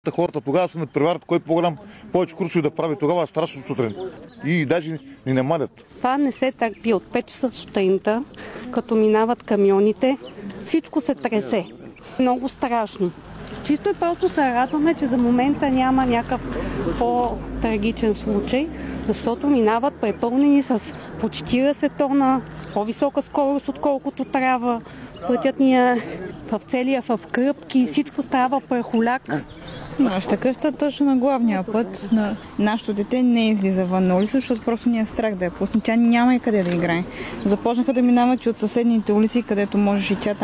Хората тогава се надпреварят кой по-голям, повече курсове да прави. Тогава страшно сутрин. И даже ни не малят. Това не се търпи от 5 часа сутринта, като минават камионите. Всичко се тресе. Много страшно. Чисто и просто се радваме, че за момента няма някакъв по-трагичен случай, защото минават препълнени с по 40 тона, с по-висока скорост, отколкото трябва. Пътят ни е в целия в кръпки, всичко става прахоляк. Нашата къща точно на главния път. Нашето дете не излиза вън на улица, защото просто ни е страх да я пусне. Тя няма и къде да играе. Започнаха да минават и от съседните улици, където можеш и тя